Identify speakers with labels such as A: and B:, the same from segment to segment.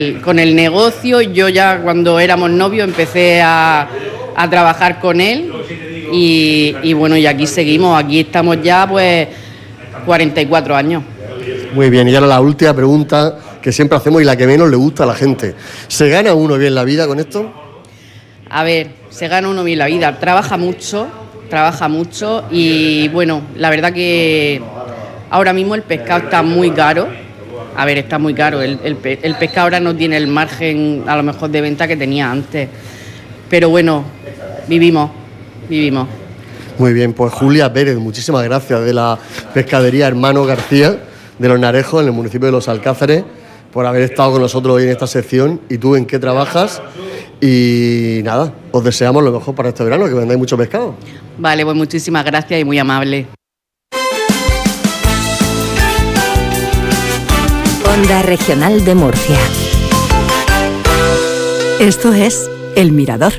A: con el negocio. Yo ya cuando éramos novios empecé a trabajar con él y bueno, y aquí seguimos, aquí estamos ya pues 44 años.
B: Muy bien, y ahora la última pregunta que siempre hacemos y la que menos le gusta a la gente. ¿Se gana uno bien la vida con esto?
A: A ver, se gana uno bien la vida, trabaja mucho y bueno, la verdad que ahora mismo el pescado está muy caro. A ver, está muy caro, el pescado ahora no tiene el margen a lo mejor de venta que tenía antes, pero bueno, vivimos.
B: Muy bien, pues Julia Pérez, muchísimas gracias, de la pescadería Hermano García de Los Narejos, en el municipio de Los Alcázares, por haber estado con nosotros hoy en esta sección. ¿Y tú en qué trabajas? Y nada, os deseamos lo mejor para este verano, que vendáis mucho pescado.
A: Vale, pues muchísimas gracias y muy amable.
C: Onda Regional de Murcia. Esto es El Mirador.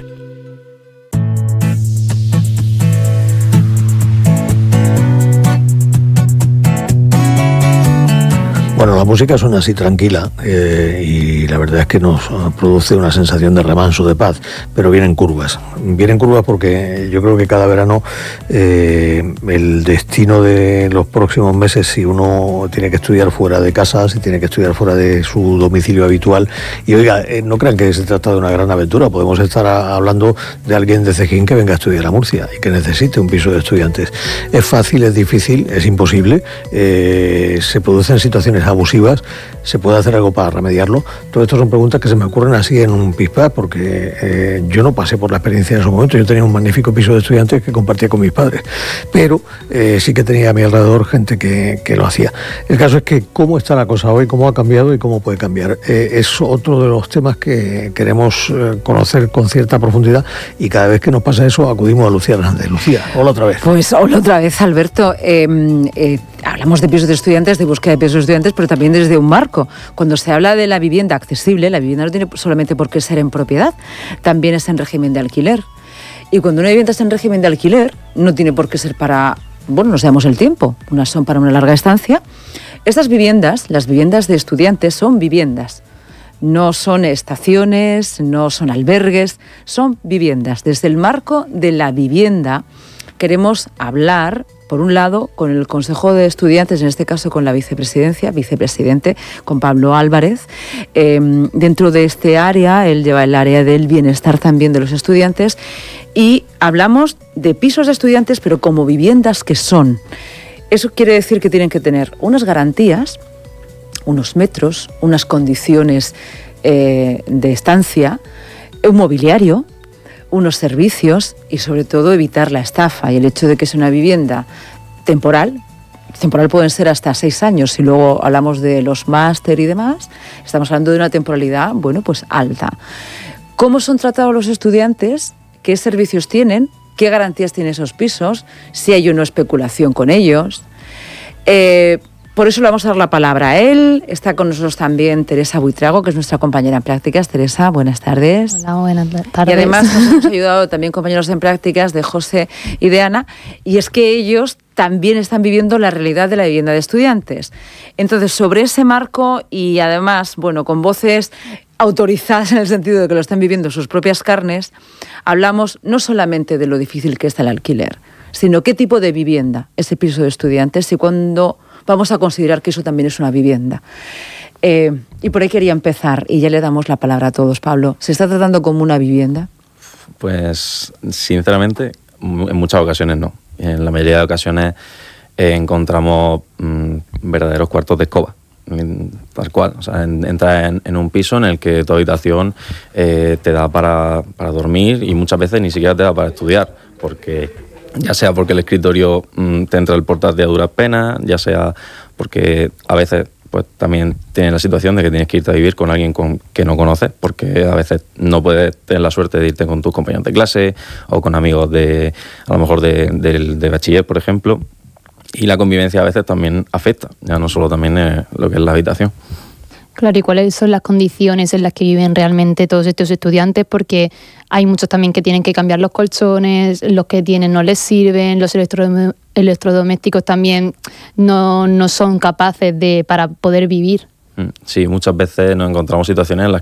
D: Bueno, la música suena así tranquila y la verdad es que nos produce una sensación de remanso, de paz, pero vienen curvas. Vienen curvas porque yo creo que cada verano el destino de los próximos meses, si uno tiene que estudiar fuera de casa, si tiene que estudiar fuera de su domicilio habitual, y oiga, no crean que se trata de una gran aventura, podemos estar hablando de alguien de Cejín que venga a estudiar a Murcia y que necesite un piso de estudiantes. Es fácil, es difícil, es imposible, se producen situaciones abusivas, se puede hacer algo para remediarlo. Todo esto son preguntas que se me ocurren así en un pispás, porque yo no pasé por la experiencia en ese momento. Yo tenía un magnífico piso de estudiantes que compartía con mis padres, pero sí que tenía a mi alrededor gente que lo hacía. El caso es que cómo está la cosa hoy, cómo ha cambiado y cómo puede cambiar. Es otro de los temas que queremos conocer con cierta profundidad, y cada vez que nos pasa eso acudimos a Lucía Hernández. Lucía, hola otra vez.
E: Pues hola otra vez, Alberto. Hablamos de pisos de estudiantes, de búsqueda de pisos de estudiantes, pero también desde un marco. Cuando se habla de la vivienda accesible, la vivienda no tiene solamente por qué ser en propiedad, también es en régimen de alquiler. Y cuando una vivienda está en régimen de alquiler, no tiene por qué ser para, bueno, no sabemos el tiempo, unas son para una larga estancia. Estas viviendas, las viviendas de estudiantes, son viviendas. No son estaciones, no son albergues, son viviendas. Desde el marco de la vivienda queremos hablar, por un lado, con el Consejo de Estudiantes, en este caso con la vicepresidente, con Pablo Álvarez. Dentro de este área, él lleva el área del bienestar también de los estudiantes, y hablamos de pisos de estudiantes, pero como viviendas que son. Eso quiere decir que tienen que tener unas garantías, unos metros, unas condiciones de estancia, un mobiliario, unos servicios y sobre todo evitar la estafa y el hecho de que sea una vivienda temporal pueden ser hasta 6 años, si luego hablamos de los máster y demás, estamos hablando de una temporalidad, bueno, pues alta. ¿Cómo son tratados los estudiantes? ¿Qué servicios tienen? ¿Qué garantías tienen esos pisos? Si hay o no especulación con ellos. Por eso le vamos a dar la palabra a él. Está con nosotros también Teresa Buitrago, que es nuestra compañera en prácticas. Teresa, buenas tardes.
F: Hola, buenas tardes.
E: Y además nos hemos ayudado también compañeros en prácticas de José y de Ana, y es que ellos también están viviendo la realidad de la vivienda de estudiantes. Entonces, sobre ese marco y además, bueno, con voces autorizadas en el sentido de que lo están viviendo sus propias carnes, hablamos no solamente de lo difícil que está el alquiler, sino qué tipo de vivienda es el piso de estudiantes y cuándo vamos a considerar que eso también es una vivienda. Y por ahí quería empezar, y ya le damos la palabra a todos. Pablo, ¿se está tratando como una vivienda?
G: Pues, sinceramente, en muchas ocasiones no. En la mayoría de ocasiones encontramos verdaderos cuartos de escoba, tal cual. O sea, entras en un piso en el que tu habitación te da para dormir y muchas veces ni siquiera te da para estudiar, porque ya sea porque el escritorio te entra el portátil a duras penas, ya sea porque a veces pues también tienes la situación de que tienes que irte a vivir con alguien que no conoces, porque a veces no puedes tener la suerte de irte con tus compañeros de clase o con amigos a lo mejor de bachiller, por ejemplo, y la convivencia a veces también afecta, ya no solo también lo que es la habitación.
F: Claro, y cuáles son las condiciones en las que viven realmente todos estos estudiantes, porque hay muchos también que tienen que cambiar los colchones, los que tienen no les sirven, los electrodomésticos también no son capaces para poder vivir.
G: Sí, muchas veces nos encontramos situaciones en las